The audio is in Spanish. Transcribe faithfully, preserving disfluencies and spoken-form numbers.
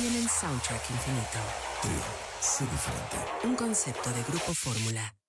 tienen soundtrack infinito. Trío, sé diferente. Un concepto de Grupo Fórmula.